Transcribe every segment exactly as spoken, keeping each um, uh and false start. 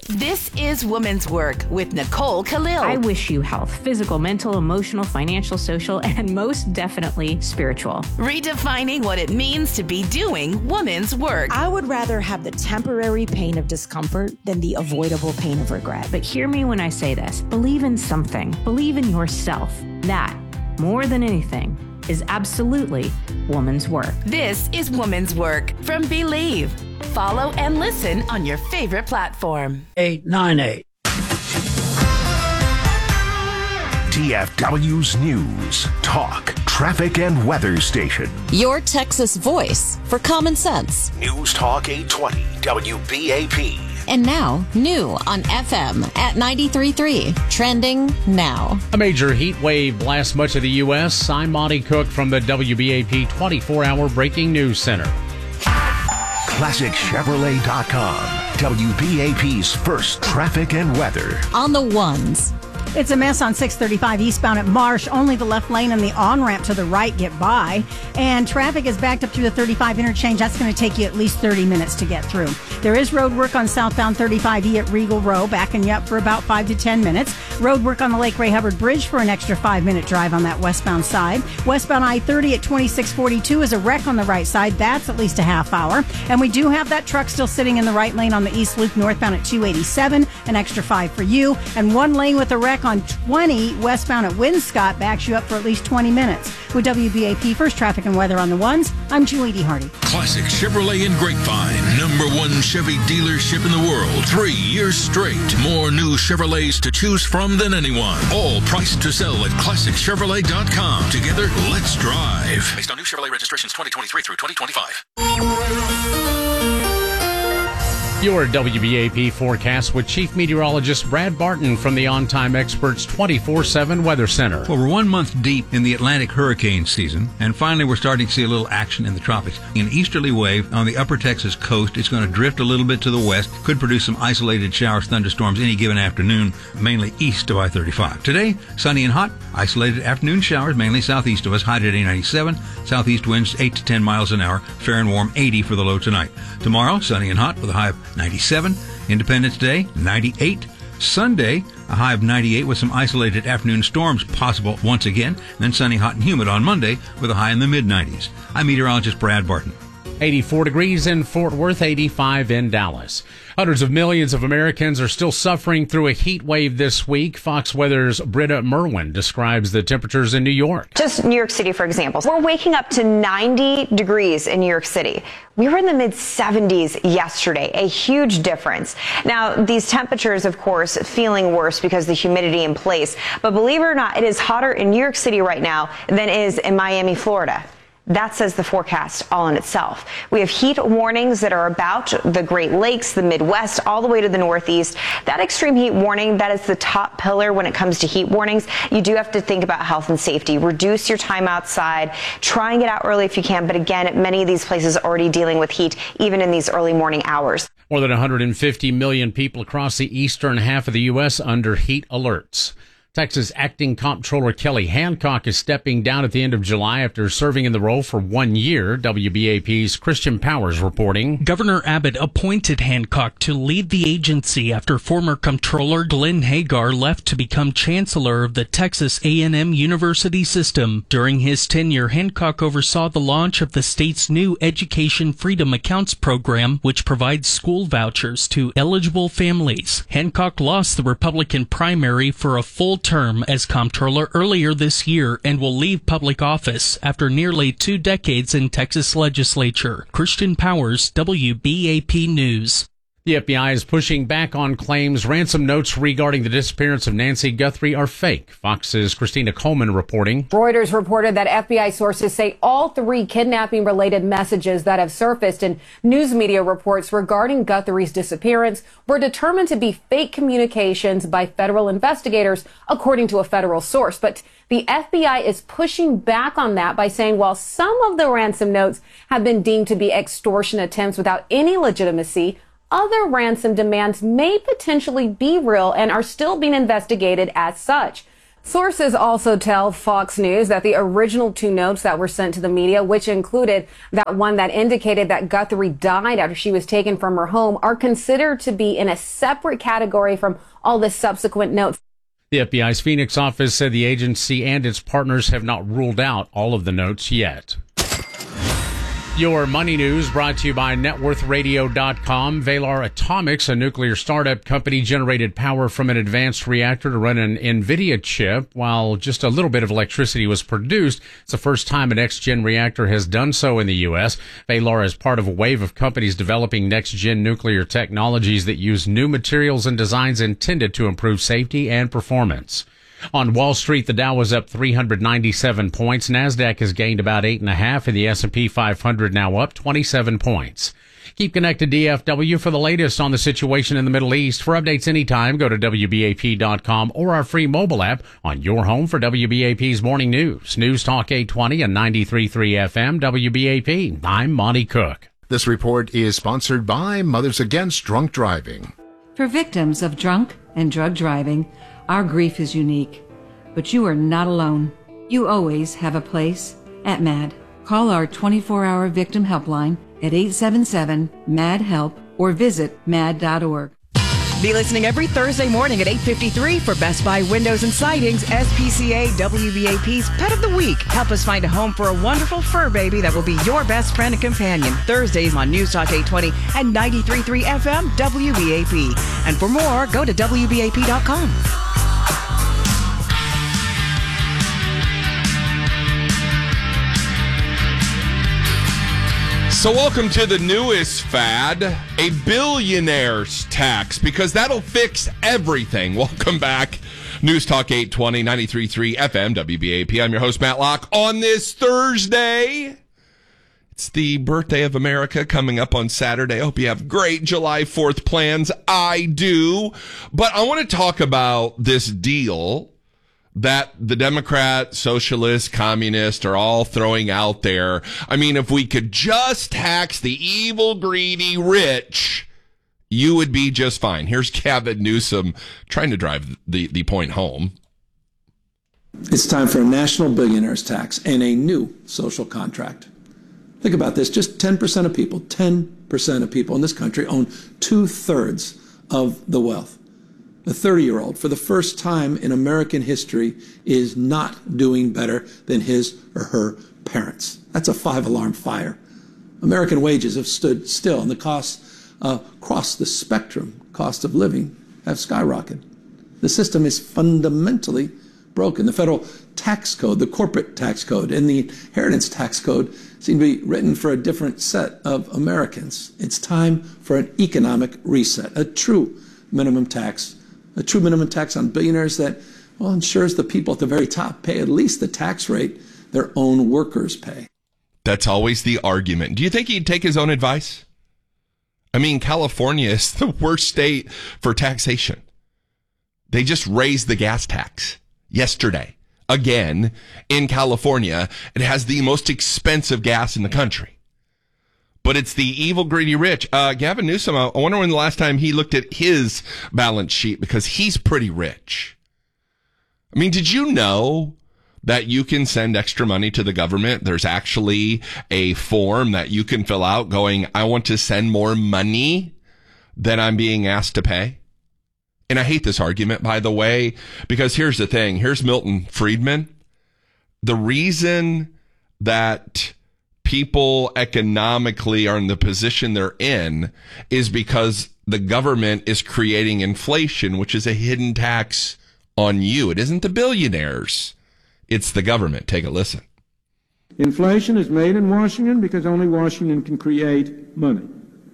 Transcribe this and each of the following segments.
This is Woman's Work with Nicole Khalil. I wish you health, physical, mental, emotional, financial, social, and most definitely spiritual. Redefining what it means to be doing woman's work. I would rather have the temporary pain of discomfort than the avoidable pain of regret. But hear me when I say this. Believe in something. Believe in yourself. That, more than anything, is absolutely woman's work. This is Woman's Work from Believe. Follow and listen on your favorite platform. eight nine eight. T F W's News, Talk, Traffic, and Weather Station. Your Texas voice for common sense. News Talk eight twenty W B A P. And now, new on F M at ninety-three point three. Trending now. A major heat wave blasts much of the U S. I'm Monty Cook from the W B A P twenty-four hour Breaking News Center. Classic Chevrolet dot com. W B A P's first traffic and weather. On the ones. It's a mess on six thirty-five eastbound at Marsh. Only the left lane and the on-ramp to the right get by. And traffic is backed up through the thirty-five interchange. That's going to take you at least thirty minutes to get through. There is road work on southbound thirty-five E at Regal Row, backing you up for about five to ten minutes. Road work on the Lake Ray Hubbard Bridge for an extra five-minute drive on that westbound side. Westbound I thirty at twenty-six forty-two is a wreck on the right side. That's at least a half hour. And we do have that truck still sitting in the right lane on the East Loop northbound at two eighty-seven, an extra five for you. And one lane with a wreck on twenty westbound at Winscott backs you up for at least twenty minutes. With W B A P First Traffic and Weather on the ones, I'm Julie D. Hardy. Classic Chevrolet in Grapevine, number one Chevy dealership in the world. Three years straight. More new Chevrolets to choose from than anyone. All priced to sell at Classic Chevrolet dot com. Together, let's drive. Based on new Chevrolet registrations twenty twenty-three through twenty twenty-five. Your W B A P forecast with Chief Meteorologist Brad Barton from the On Time Experts twenty-four seven Weather Center. Well, we're one month deep in the Atlantic hurricane season, and finally we're starting to see a little action in the tropics. An easterly wave on the upper Texas coast. It's going to drift a little bit to the west, could produce some isolated showers, thunderstorms any given afternoon, mainly east of I thirty-five. Today, sunny and hot, isolated afternoon showers, mainly southeast of us, high today ninety-seven, southeast winds eight to ten miles an hour, fair and warm eighty for the low tonight. Tomorrow, sunny and hot with a high of ninety-seven. Independence Day, ninety-eight. Sunday, a high of ninety-eight with some isolated afternoon storms possible once again. Then sunny, hot, and humid on Monday with a high in the mid nineties. I'm meteorologist Brad Barton. eighty-four degrees in Fort Worth, eighty-five in Dallas. Hundreds of millions of Americans are still suffering through a heat wave this week. Fox Weather's Britta Merwin describes the temperatures in New York. Just New York City, for example. We're waking up to ninety degrees in New York City. We were in the mid seventies yesterday, a huge difference. Now, these temperatures, of course, feeling worse because the humidity in place. But believe it or not, it is hotter in New York City right now than it is in Miami, Florida. That says the forecast all in itself. We have heat warnings that are about the Great Lakes, the Midwest, all the way to the Northeast. That extreme heat warning, that is the top pillar when it comes to heat warnings. You do have to think about health and safety. Reduce your time outside. Try and get out early if you can. But again, many of these places are already dealing with heat, even in these early morning hours. More than one hundred fifty million people across the eastern half of the U S under heat alerts. Texas Acting Comptroller Kelly Hancock is stepping down at the end of July after serving in the role for one year. W B A P's Christian Powers reporting. Governor Abbott appointed Hancock to lead the agency after former Comptroller Glenn Hagar left to become Chancellor of the Texas A and M University System. During his tenure, Hancock oversaw the launch of the state's new Education Freedom Accounts program, which provides school vouchers to eligible families. Hancock lost the Republican primary for a full term as comptroller earlier this year and will leave public office after nearly two decades in Texas legislature. Christian Powers, W B A P News. The F B I is pushing back on claims ransom notes regarding the disappearance of Nancy Guthrie are fake. Fox's Christina Coleman reporting. Reuters reported that F B I sources say all three kidnapping-related messages that have surfaced in news media reports regarding Guthrie's disappearance were determined to be fake communications by federal investigators, according to a federal source. But the F B I is pushing back on that by saying while some of the ransom notes have been deemed to be extortion attempts without any legitimacy, other ransom demands may potentially be real and are still being investigated as such. Sources also tell Fox News that the original two notes that were sent to the media, which included that one that indicated that Guthrie died after she was taken from her home, are considered to be in a separate category from all the subsequent notes. The F B I's Phoenix office said the agency and its partners have not ruled out all of the notes yet. Your money news brought to you by net worth radio dot com. Valar Atomics, a nuclear startup company, generated power from an advanced reactor to run an NVIDIA chip while just a little bit of electricity was produced. It's the first time a next-gen reactor has done so in the U S. Valar is part of a wave of companies developing next-gen nuclear technologies that use new materials and designs intended to improve safety and performance. On Wall Street, the Dow was up three hundred ninety-seven points. NASDAQ has gained about eight and a half, and the S and P five hundred now up twenty-seven points. Keep connected D F W for the latest on the situation in the Middle East. For updates anytime, go to W B A P dot com or our free mobile app on your home for W B A P's Morning News. News Talk eight twenty and ninety-three point three F M, W B A P. I'm Monty Cook. This report is sponsored by Mothers Against Drunk Driving. For victims of drunk and drug driving, our grief is unique, but you are not alone. You always have a place at MAD. Call our twenty-four hour victim helpline at eight seven seven, M A D, HELP or visit mad dot org. Be listening every Thursday morning at eight fifty-three for Best Buy Windows and Siding's S P C A W B A P's Pet of the Week. Help us find a home for a wonderful fur baby that will be your best friend and companion. Thursdays on News Talk eight twenty and ninety-three point three F M W B A P. And for more, go to W B A P dot com. So welcome to the newest fad, a billionaire's tax, because that'll fix everything. Welcome back. News Talk eight twenty, ninety-three point three F M, W B A P. I'm your host, Matt Locke. On this Thursday, it's the birthday of America coming up on Saturday. I hope you have great July fourth plans. I do. But I want to talk about this deal that the Democrat, socialist, communist are all throwing out there. I mean, if we could just tax the evil, greedy rich, you would be just fine. Here's Gavin Newsom trying to drive the, the point home. It's time for a national billionaires tax and a new social contract. Think about this. Just ten percent of people, ten percent of people in this country own two-thirds of the wealth. A thirty-year-old, for the first time in American history, is not doing better than his or her parents. That's a five-alarm fire. American wages have stood still, and the costs uh, across the spectrum, cost of living, have skyrocketed. The system is fundamentally broken. The federal tax code, the corporate tax code, and the inheritance tax code seem to be written for a different set of Americans. It's time for an economic reset, a true minimum tax. A true minimum tax on billionaires that, well, ensures the people at the very top pay at least the tax rate their own workers pay. That's always the argument. Do you think he'd take his own advice? I mean, California is the worst state for taxation. They just raised the gas tax yesterday. Again, in California, it has the most expensive gas in the country. But it's the evil, greedy rich. Uh, Gavin Newsom, I wonder when the last time he looked at his balance sheet, because he's pretty rich. I mean, did you know that you can send extra money to the government? There's actually a form that you can fill out going, I want to send more money than I'm being asked to pay. And I hate this argument, by the way, because here's the thing. Here's Milton Friedman. The reason that people economically are in the position they're in is because the government is creating inflation, which is a hidden tax on you. It isn't the billionaires. It's the government. Take a listen. Inflation is made in Washington because only Washington can create money.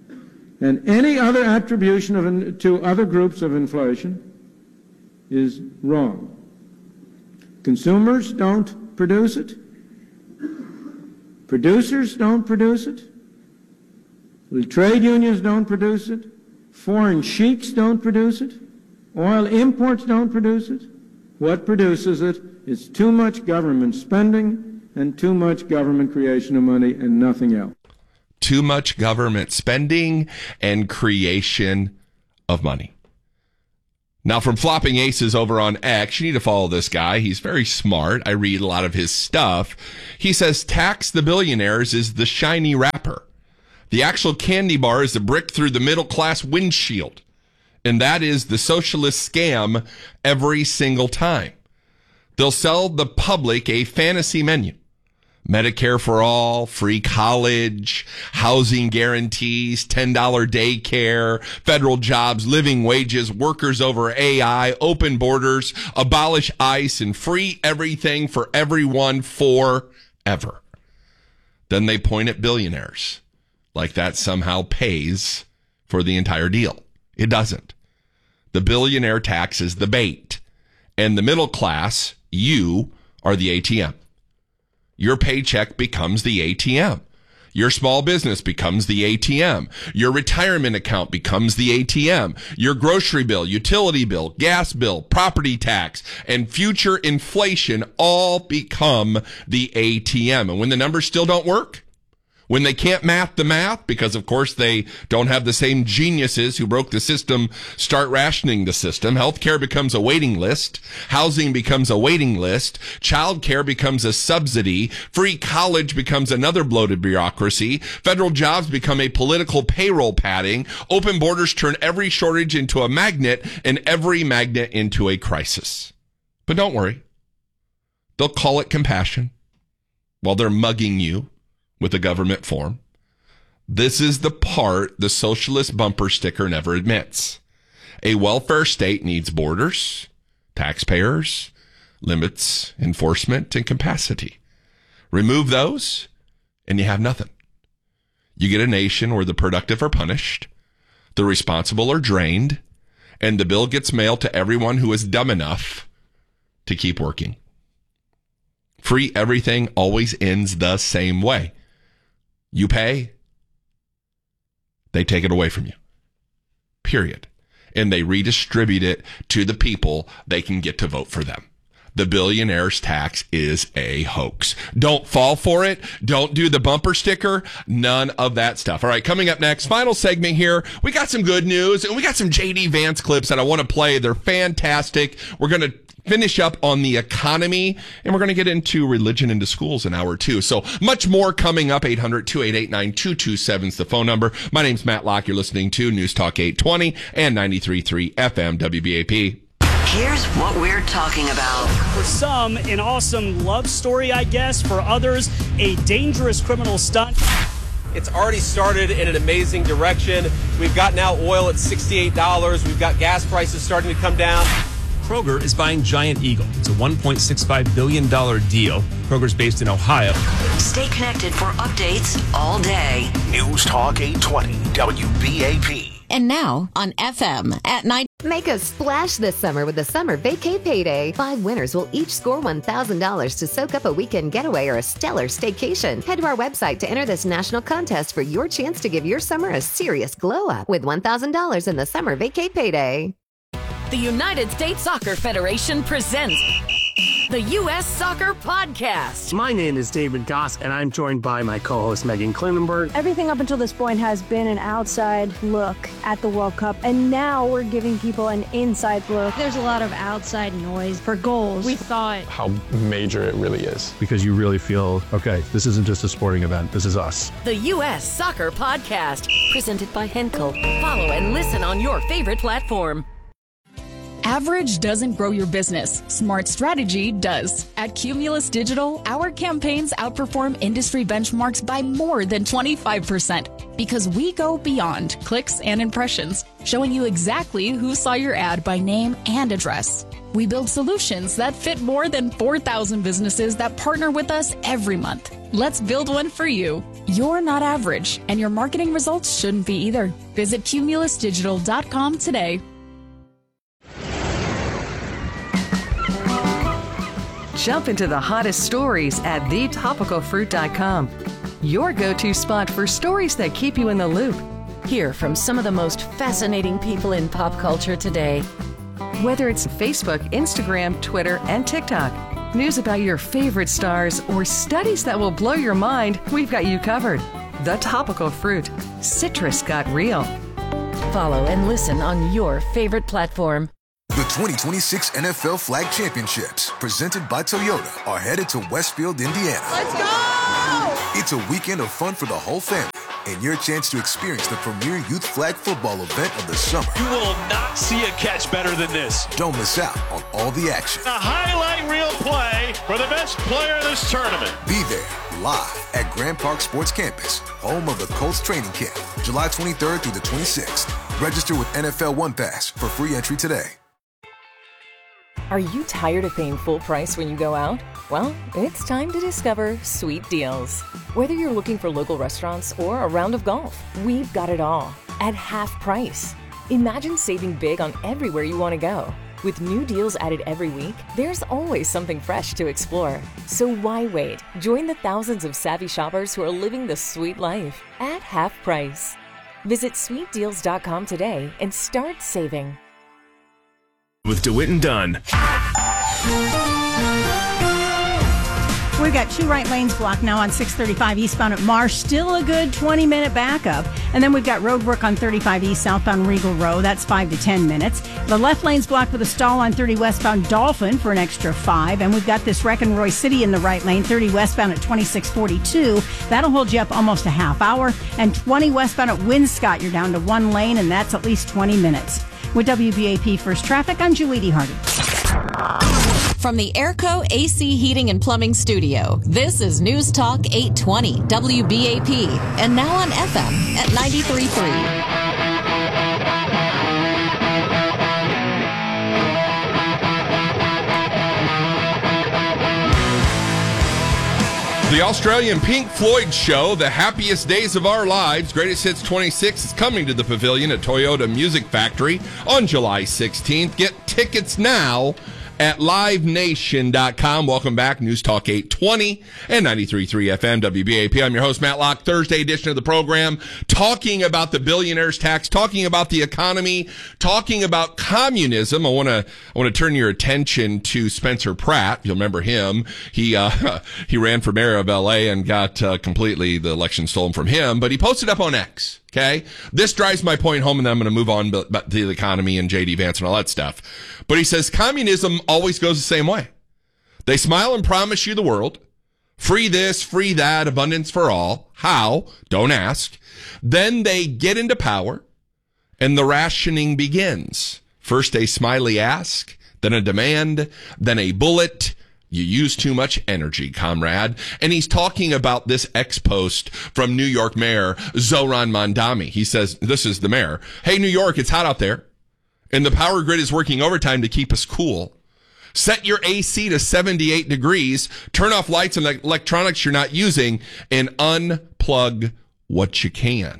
And any other attribution of in, to other groups of inflation is wrong. Consumers don't produce it. Producers don't produce it. The trade unions don't produce it. Foreign sheiks don't produce it. Oil imports don't produce it. What produces it is too much government spending and too much government creation of money and nothing else. Too much government spending and creation of money. Now, from Flopping Aces over on X, you need to follow this guy. He's very smart. I read a lot of his stuff. He says tax the billionaires is the shiny wrapper. The actual candy bar is the brick through the middle class windshield. And that is the socialist scam every single time. They'll sell the public a fantasy menu. Medicare for all, free college, housing guarantees, ten dollars daycare, federal jobs, living wages, workers over A I, open borders, abolish ICE, and free everything for everyone forever. Then they point at billionaires, like that somehow pays for the entire deal. It doesn't. The billionaire tax is the bait, and the middle class, you, are the A T M. Your paycheck becomes the A T M. Your small business becomes the A T M. Your retirement account becomes the A T M. Your grocery bill, utility bill, gas bill, property tax, and future inflation all become the A T M. And when the numbers still don't work, when they can't math the math, because of course they don't have the same geniuses who broke the system start rationing the system, healthcare becomes a waiting list, housing becomes a waiting list, childcare becomes a subsidy, free college becomes another bloated bureaucracy, federal jobs become a political payroll padding, open borders turn every shortage into a magnet, and every magnet into a crisis. But don't worry. They'll call it compassion while they're mugging you with a government form. This is the part the socialist bumper sticker never admits. A welfare state needs borders, taxpayers, limits, enforcement, and capacity. Remove those, and you have nothing. You get a nation where the productive are punished, the responsible are drained, and the bill gets mailed to everyone who is dumb enough to keep working. Free everything always ends the same way. You pay, they take it away from you. Period. And they redistribute it to the people they can get to vote for them. The billionaire's tax is a hoax. Don't fall for it. Don't do the bumper sticker. None of that stuff. All right, coming up next, final segment here. We got some good news, and we got some J D Vance clips that I want to play. They're fantastic. We're going to finish up on the economy, and we're going to get into religion into schools in hour two. So much more coming up. eight hundred, two eight eight, nine two two seven is the phone number. My name's Matt Locke. You're listening to News Talk eight twenty and ninety-three point three F M W B A P. Here's what we're talking about. For some, an awesome love story, I guess. For others, a dangerous criminal stunt. It's already started in an amazing direction. We've got now oil at sixty-eight dollars. We've got gas prices starting to come down. Kroger is buying Giant Eagle. It's a one point six five billion dollars deal. Kroger's based in Ohio. Stay connected for updates all day. News Talk eight twenty W B A P. And now on F M at night. Make a splash this summer with the Summer Vacay Payday. Five winners will each score one thousand dollars to soak up a weekend getaway or a stellar staycation. Head to our website to enter this national contest for your chance to give your summer a serious glow up with one thousand dollars in the Summer Vacay Payday. The United States Soccer Federation presents the U S Soccer Podcast. My name is David Goss, and I'm joined by my co-host Megan Klinenberg. Everything up until this point has been an outside look at the World Cup, and now we're giving people an inside look. There's a lot of outside noise for goals. We thought how major it really is, because you really feel, okay, this isn't just a sporting event, this is us. The U S Soccer Podcast, presented by Henkel. Follow and listen on your favorite platform. Average doesn't grow your business. Smart strategy does. At Cumulus Digital, our campaigns outperform industry benchmarks by more than twenty-five percent because we go beyond clicks and impressions, showing you exactly who saw your ad by name and address. We build solutions that fit more than four thousand businesses that partner with us every month. Let's build one for you. You're not average, and your marketing results shouldn't be either. Visit cumulus digital dot com today. Jump into the hottest stories at the topical fruit dot com. Your go-to spot for stories that keep you in the loop. Hear from some of the most fascinating people in pop culture today. Whether it's Facebook, Instagram, Twitter, and TikTok, news about your favorite stars, or studies that will blow your mind, we've got you covered. The Topical Fruit. Citrus got real. Follow and listen on your favorite platform. The twenty twenty-six N F L Flag Championships, presented by Toyota, are headed to Westfield, Indiana. Let's go! It's a weekend of fun for the whole family, and your chance to experience the premier youth flag football event of the summer. You will not see a catch better than this. Don't miss out on all the action. A highlight reel play for the best player in this tournament. Be there, live at Grand Park Sports Campus, home of the Colts training camp, July twenty-third through the twenty-sixth. Register with N F L One Pass for free entry today. Are you tired of paying full price when you go out? Well, it's time to discover Sweet Deals. Whether you're looking for local restaurants or a round of golf, we've got it all at half price. Imagine saving big on everywhere you want to go. With new deals added every week, there's always something fresh to explore. So why wait? Join the thousands of savvy shoppers who are living the sweet life at half price. Visit sweet deals dot com today and start saving. With DeWitt and Dunn. We've got two right lanes blocked now on six thirty-five eastbound at Marsh. Still a good twenty-minute backup. And then we've got road work on thirty-five east southbound Regal Row. That's five to ten minutes. The left lane's blocked with a stall on thirty westbound Dolphin for an extra five. And we've got this wreck in Roy City in the right lane, thirty westbound at twenty-six forty-two. That'll hold you up almost a half hour. And twenty westbound at Winscott, you're down to one lane, and that's at least twenty minutes. With W B A P First Traffic, I'm Julie Hardy. From the Airco A C Heating and Plumbing Studio, this is News Talk eight twenty W B A P, and now on F M at ninety-three point three. The Australian Pink Floyd show, The Happiest Days of Our Lives, Greatest Hits twenty-six, is coming to the Pavilion at Toyota Music Factory on July sixteenth. Get tickets now at live nation dot com. Welcome back. News Talk eight twenty and ninety-three point three F M W B A P. I'm your host, Matt Locke. Thursday edition of the program, talking about the billionaire's tax, talking about the economy, talking about communism. I want to I want to turn your attention to Spencer Pratt. You'll remember him. He uh, he ran for mayor of L A and got uh, completely the election stolen from him. But he posted up on X. Okay, this drives my point home, and then I'm going to move on to the economy and J D Vance and all that stuff. But he says communism always goes the same way. They smile and promise you the world. Free this, free that, abundance for all. How? Don't ask. Then they get into power, and the rationing begins. First a smiley ask, then a demand, then a bullet. You use too much energy, comrade. And he's talking about this ex-post from New York Mayor Zoran Mandami. He says, this is the mayor. Hey, New York, it's hot out there, and the power grid is working overtime to keep us cool. Set your A C to seventy-eight degrees, turn off lights and electronics you're not using, and unplug what you can.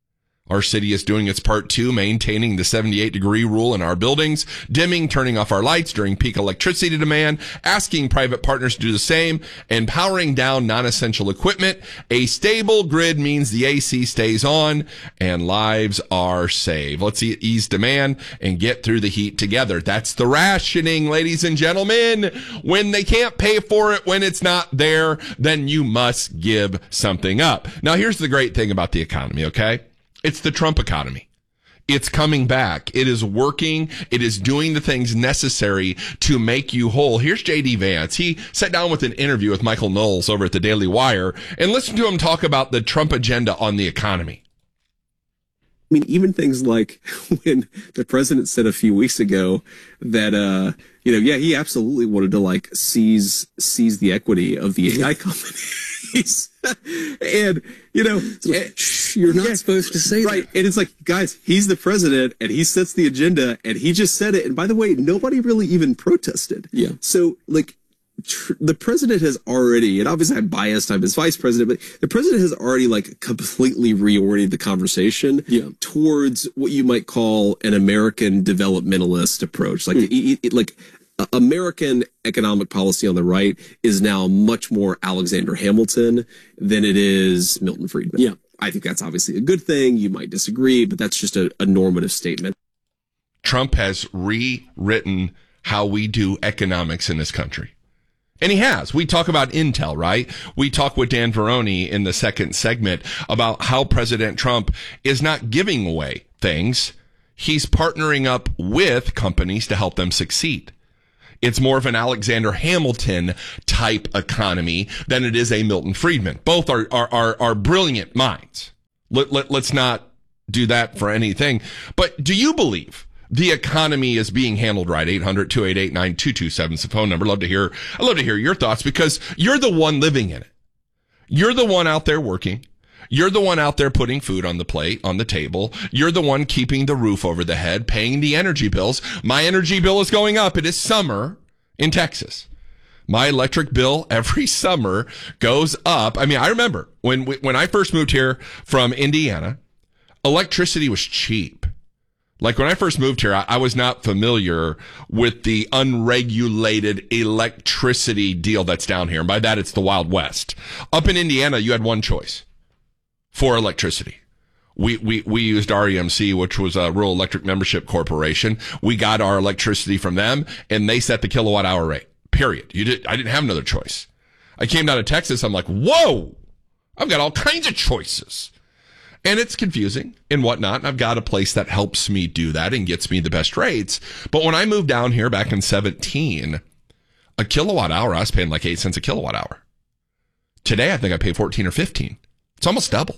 Our city is doing its part too, maintaining the seventy-eight degree rule in our buildings, dimming, turning off our lights during peak electricity demand, asking private partners to do the same, and powering down non-essential equipment. A stable grid means the A C stays on and lives are saved. Let's ease demand and get through the heat together. That's the rationing, ladies and gentlemen. When they can't pay for it, when it's not there, then you must give something up. Now, here's the great thing about the economy, okay? It's the Trump economy. It's coming back. It is working. It is doing the things necessary to make you whole. Here's J D Vance. He sat down with an interview with Michael Knowles over at the Daily Wire, and listen to him talk about the Trump agenda on the economy. I mean, even things like when the president said a few weeks ago that, uh, you know, yeah, he absolutely wanted to like seize, seize the equity of the A I companies. And, you know, like, shh, you're not yeah, supposed to say right. that. And it's like, guys, he's the president and he sets the agenda and he just said it. And by the way, nobody really even protested. Yeah. So like, Tr- the president has already, and obviously I'm biased, I'm his vice president, but the president has already like completely reoriented the conversation yeah. towards what you might call an American developmentalist approach. Like, mm. it, it, like uh, American economic policy on the right is now much more Alexander Hamilton than it is Milton Friedman. Yeah. I think that's obviously a good thing. You might disagree, but that's just a, a normative statement. Trump has rewritten how we do economics in this country. And he has. We talk about Intel, right? We talk with Dan Veroni in the second segment about how President Trump is not giving away things. he's partnering up with companies to help them succeed. It's more of an Alexander Hamilton type economy than it is a Milton Friedman. Both are are are, are brilliant minds. Let, let, let's not do that for anything. But do you believe the economy is being handled right? eight hundred, two eight eight, nine two two seven is the phone number. Love to hear, I'd love to hear your thoughts because you're the one living in it. You're the one out there working. You're the one out there putting food on the plate, on the table. You're the one keeping the roof over the head, paying the energy bills. My energy bill is going up. It is summer in Texas. My electric bill every summer goes up. I mean, I remember when when I first moved here from Indiana, electricity was cheap. Like when I first moved here, I, I was not familiar with the unregulated electricity deal that's down here. And by that, it's the Wild West. Up in Indiana, you had one choice for electricity. We, we, we used R E M C, which was a Rural Electric Membership Corporation. We got our electricity from them and they set the kilowatt hour rate, period. You did, I didn't have another choice. I came down to Texas. I'm like, whoa, I've got all kinds of choices. And it's confusing and whatnot. And I've got a place that helps me do that and gets me the best rates. But when I moved down here back in seventeen, a kilowatt hour, I was paying like eight cents a kilowatt hour. Today, I think I pay fourteen or fifteen. It's almost double.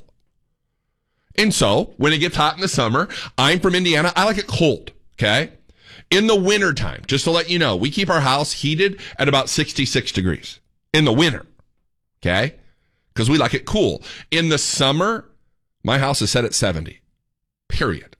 And so when it gets hot in the summer, I'm from Indiana. I like it cold. Okay. In the wintertime, just to let you know, we keep our house heated at about sixty-six degrees in the winter. Okay. Because we like it cool. In the summer, my house is set at seventy. Period.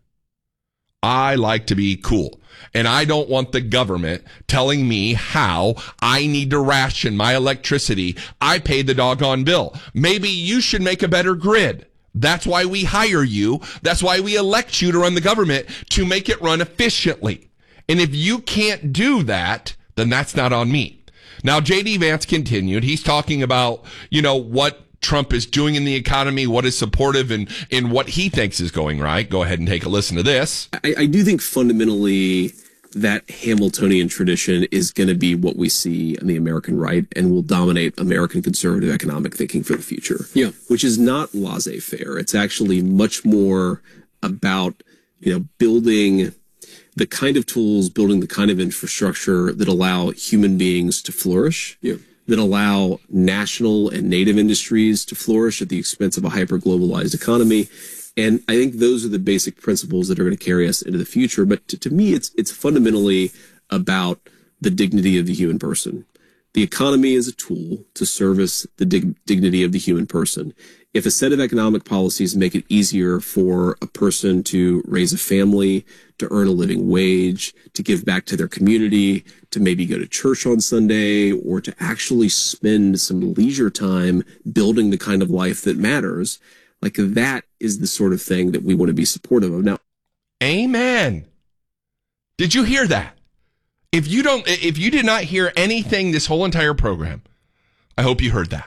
I like to be cool. And I don't want the government telling me how I need to ration my electricity. I pay the doggone bill. Maybe you should make a better grid. That's why we hire you. That's why we elect you to run the government, to make it run efficiently. And if you can't do that, then that's not on me. Now, J D Vance continued. He's talking about, you know, what Trump is doing in the economy, what is supportive, and, and what he thinks is going right. Go ahead and take a listen to this. I, I do think fundamentally that Hamiltonian tradition is going to be what we see on the American right and will dominate American conservative economic thinking for the future. Yeah. Which is not laissez-faire. It's actually much more about, you know, building the kind of tools, building the kind of infrastructure that allow human beings to flourish. Yeah. That allow national and native industries to flourish at the expense of a hyper-globalized economy. And I think those are the basic principles that are going to carry us into the future. But to, to me, it's it's fundamentally about the dignity of the human person. The economy is a tool to service the dig- dignity of the human person. If a set of economic policies make it easier for a person to raise a family, to earn a living wage, to give back to their community, to maybe go to church on Sunday, or to actually spend some leisure time building the kind of life that matters, like that is the sort of thing that we want to be supportive of. Now, amen. Did you hear that? If you don't, if you did not hear anything this whole entire program, I hope you heard that.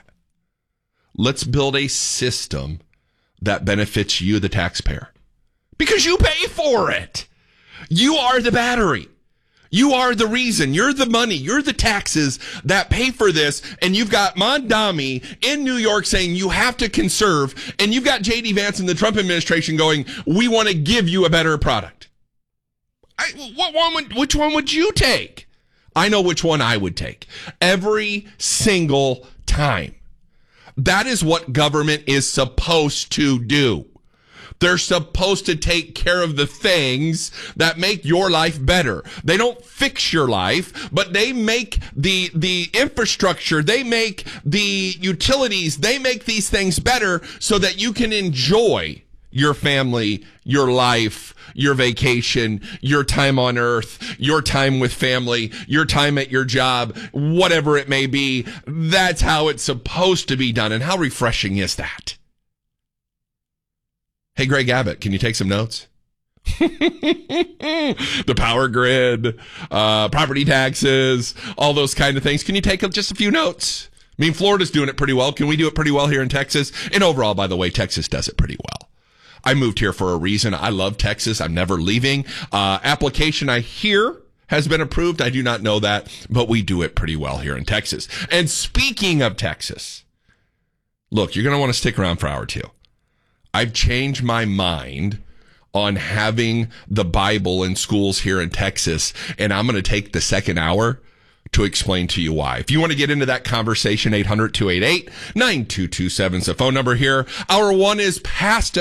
Let's build a system that benefits you, the taxpayer, because you pay for it. You are the battery. You are the reason. You're the money. You're the taxes that pay for this. And you've got Mondami in New York saying you have to conserve. And you've got J D Vance and the Trump administration going, we want to give you a better product. I, what one would, which one would you take? I know which one I would take. Every single time. That is what government is supposed to do. They're supposed to take care of the things that make your life better. They don't fix your life, but they make the the infrastructure, they make the utilities, they make these things better so that you can enjoy your family, your life, your vacation, your time on earth, your time with family, your time at your job, whatever it may be. That's how it's supposed to be done. And how refreshing is that? Hey, Greg Abbott, can you take some notes? The power grid, uh, property taxes, all those kind of things. Can you take just a few notes? I mean, Florida's doing it pretty well. Can we do it pretty well here in Texas? And overall, by the way, Texas does it pretty well. I moved here for a reason. I love Texas. I'm never leaving. Uh, application I hear has been approved. I do not know that, but we do it pretty well here in Texas. And speaking of Texas, look, you're going to want to stick around for hour two. I've changed my mind on having the Bible in schools here in Texas, and I'm going to take the second hour to explain to you why. If you want to get into that conversation, eight hundred, two eight eight, nine two two seven is the phone number here. Hour one is past